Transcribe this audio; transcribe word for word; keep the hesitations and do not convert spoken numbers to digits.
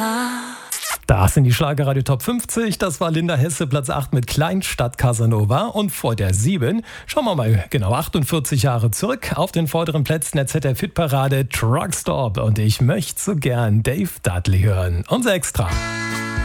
Das sind die Schlagerradio Top fünfzig. Das war Linda Hesse, Platz acht mit Kleinstadt Casanova. Und vor der sieben, schauen wir mal genau achtundvierzig Jahre zurück. Auf den vorderen Plätzen der Z D F-Hitparade Truckstop. Und ich möchte so gern Dave Dudley hören. Unser Extra.